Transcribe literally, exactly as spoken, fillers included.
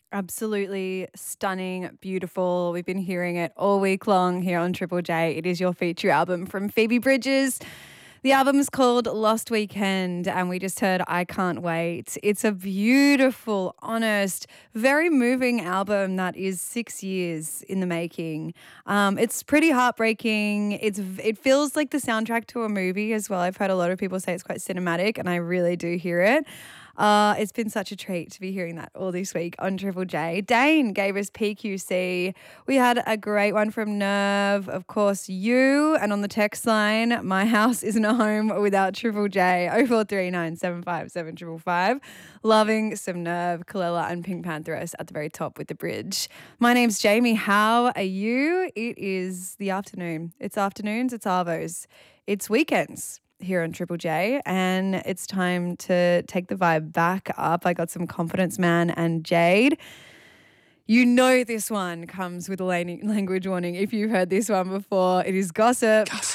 Absolutely stunning, beautiful. We've been hearing it all week long here on Triple J. It is your feature album from Phoebe Bridges. The album is called Lost Weekend, and we just heard I Can't Wait. It's a beautiful, honest, very moving album that is six years in the making. Um, it's pretty heartbreaking. It's It feels like the soundtrack to a movie as well. I've heard a lot of people say it's quite cinematic, and I really do hear it. Uh, it's been such a treat to be hearing that all this week on Triple J. Dane gave us P Q C. We had a great one from Nerve, of course, you. And on the text line, my house isn't a home without Triple J. oh four three nine seven five seven five five. Loving some Nerve, Kalela and Pink Pantheress at the very top with the bridge. My name's Jamie. How are you? It is the afternoon. It's afternoons, it's arvos, it's weekends here on Triple J, and it's time to take the vibe back up. I got some Confidence Man and Jade. You know this one comes with a language warning if you've heard this one before. It is gossip. Gossip.